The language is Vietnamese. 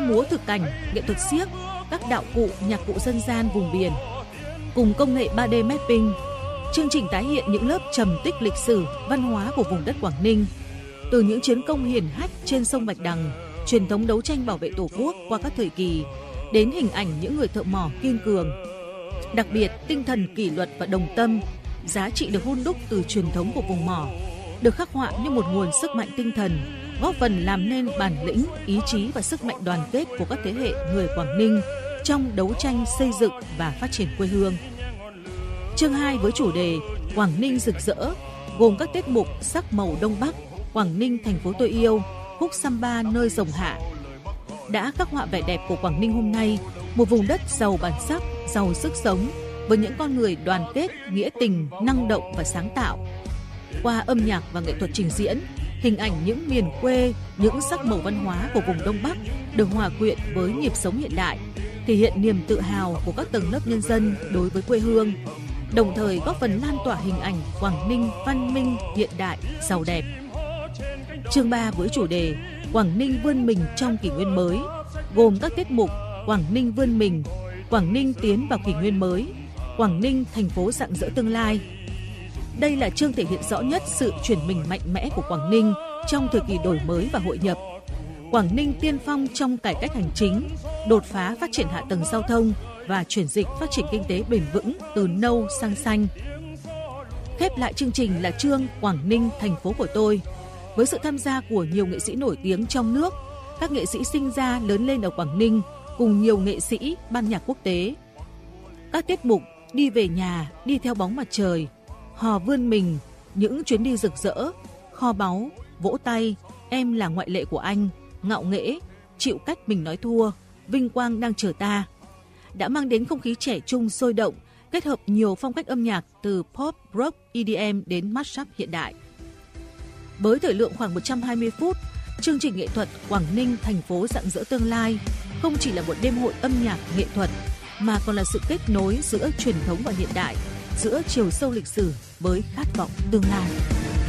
múa thực cảnh, nghệ thuật xiếc, các đạo cụ, nhạc cụ dân gian vùng biển. Cùng công nghệ 3D mapping, chương trình tái hiện những lớp trầm tích lịch sử, văn hóa của vùng đất Quảng Ninh. Từ những chiến công hiển hách trên sông Bạch Đằng, truyền thống đấu tranh bảo vệ Tổ quốc qua các thời kỳ, đến hình ảnh những người thợ mỏ kiên cường. Đặc biệt, tinh thần kỷ luật và đồng tâm, giá trị được hun đúc từ truyền thống của vùng mỏ, được khắc họa như một nguồn sức mạnh tinh thần, góp phần làm nên bản lĩnh, ý chí và sức mạnh đoàn kết của các thế hệ người Quảng Ninh trong đấu tranh xây dựng và phát triển quê hương. Chương 2 với chủ đề Quảng Ninh rực rỡ, gồm các tiết mục Sắc màu Đông Bắc, Quảng Ninh thành phố tôi yêu, Khúc Samba nơi rồng hạ, đã khắc họa vẻ đẹp của Quảng Ninh hôm nay, một vùng đất giàu bản sắc, giàu sức sống, với những con người đoàn kết, nghĩa tình, năng động và sáng tạo. Qua âm nhạc và nghệ thuật trình diễn, hình ảnh những miền quê, những sắc màu văn hóa của vùng Đông Bắc được hòa quyện với nhịp sống hiện đại, thể hiện niềm tự hào của các tầng lớp nhân dân đối với quê hương, đồng thời góp phần lan tỏa hình ảnh Quảng Ninh văn minh, hiện đại, giàu đẹp. Chương 3 với chủ đề Quảng Ninh vươn mình trong kỷ nguyên mới, gồm các tiết mục Quảng Ninh vươn mình, Quảng Ninh tiến vào kỷ nguyên mới, Quảng Ninh thành phố rạng rỡ tương lai. Đây là chương thể hiện rõ nhất sự chuyển mình mạnh mẽ của Quảng Ninh trong thời kỳ đổi mới và hội nhập. Quảng Ninh tiên phong trong cải cách hành chính, đột phá phát triển hạ tầng giao thông và chuyển dịch phát triển kinh tế bền vững từ nâu sang xanh. Khép lại chương trình là chương Quảng Ninh thành phố của tôi, với sự tham gia của nhiều nghệ sĩ nổi tiếng trong nước, các nghệ sĩ sinh ra lớn lên ở Quảng Ninh cùng nhiều nghệ sĩ ban nhạc quốc tế. Các tiết mục Đi về nhà, Đi theo bóng mặt trời, Hò vươn mình, Những chuyến đi rực rỡ, Kho báu, Vỗ tay, Em là ngoại lệ của anh, Ngạo nghễ, Chịu cách mình nói thua, Vinh quang đang chờ ta, đã mang đến không khí trẻ trung sôi động, kết hợp nhiều phong cách âm nhạc từ pop, rock, EDM đến mashup hiện đại. Với thời lượng khoảng 120 phút, chương trình nghệ thuật Quảng Ninh thành phố rạng rỡ tương lai không chỉ là một đêm hội âm nhạc nghệ thuật mà còn là sự kết nối giữa truyền thống và hiện đại, giữa chiều sâu lịch sử với khát vọng tương lai.